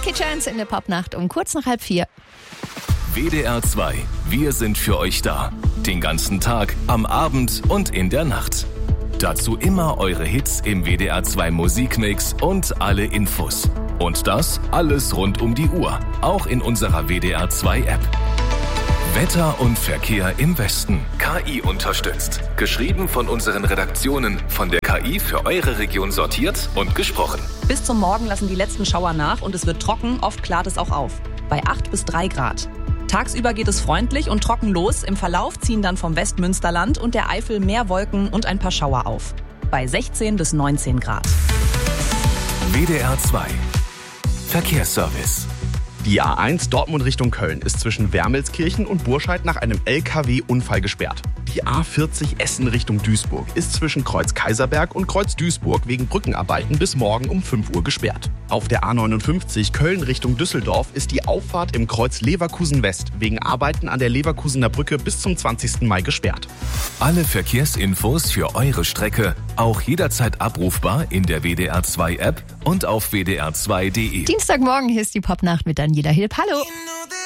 Jackie Chance in der Popnacht um kurz nach 3:30. WDR 2. Wir sind für euch da. Den ganzen Tag, am Abend und in der Nacht. Dazu immer eure Hits im WDR 2 Musikmix und alle Infos. Und das alles rund um die Uhr. Auch in unserer WDR 2 App. Wetter und Verkehr im Westen. KI unterstützt. Geschrieben von unseren Redaktionen. Von der KI für eure Region sortiert und gesprochen. Bis zum Morgen lassen die letzten Schauer nach und es wird trocken. Oft klart es auch auf. Bei 8 bis 3 Grad. Tagsüber geht es freundlich und trocken los. Im Verlauf ziehen dann vom Westmünsterland und der Eifel mehr Wolken und ein paar Schauer auf. Bei 16 bis 19 Grad. WDR 2. Verkehrsservice. Die A1 Dortmund Richtung Köln ist zwischen Wermelskirchen und Burscheid nach einem LKW-Unfall gesperrt. Die A40 Essen Richtung Duisburg ist zwischen Kreuz Kaiserberg und Kreuz Duisburg wegen Brückenarbeiten bis morgen um 5 Uhr gesperrt. Auf der A59 Köln Richtung Düsseldorf ist die Auffahrt im Kreuz Leverkusen West wegen Arbeiten an der Leverkusener Brücke bis zum 20. Mai gesperrt. Alle Verkehrsinfos für eure Strecke auch jederzeit abrufbar in der WDR 2 App und auf wdr2.de. Dienstagmorgen hier ist die Popnacht mit Daniela Hilp. Hallo.